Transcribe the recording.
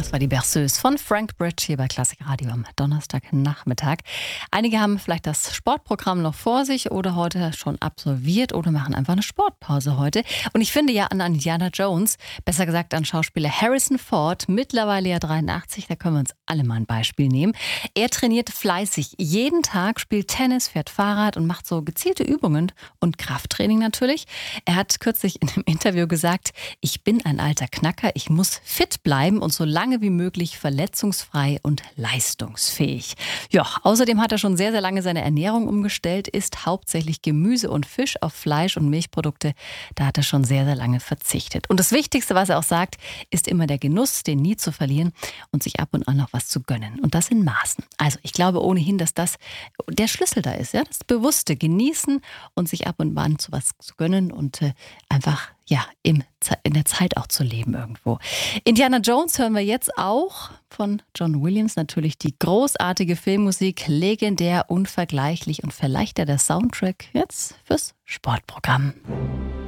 Das war die Berceuse von Frank Bridge hier bei Klassik Radio am Donnerstagnachmittag. Einige haben vielleicht das Sportprogramm noch vor sich oder heute schon absolviert oder machen einfach eine Sportpause heute. Und ich finde ja an Indiana Jones, besser gesagt an Schauspieler Harrison Ford, mittlerweile ja 83, da können wir uns alle mal ein Beispiel nehmen. Er trainiert fleißig jeden Tag, spielt Tennis, fährt Fahrrad und macht so gezielte Übungen und Krafttraining natürlich. Er hat kürzlich in einem Interview gesagt, ich bin ein alter Knacker, ich muss fit bleiben und so lange wie möglich verletzungsfrei und leistungsfähig. Ja, außerdem hat er schon sehr, sehr lange seine Ernährung umgestellt, isst hauptsächlich Gemüse und Fisch, auf Fleisch und Milchprodukte. Da hat er schon sehr, sehr lange verzichtet. Und das Wichtigste, was er auch sagt, ist immer der Genuss, den nie zu verlieren und sich ab und an noch was zu gönnen. Und das in Maßen. Also ich glaube ohnehin, dass das der Schlüssel da ist. Ja? Das bewusste Genießen und sich ab und an zu was zu gönnen und einfach in der Zeit auch zu leben irgendwo. Indiana Jones hören wir jetzt auch von John Williams. Natürlich die großartige Filmmusik, legendär, unvergleichlich und vielleicht der Soundtrack jetzt fürs Sportprogramm.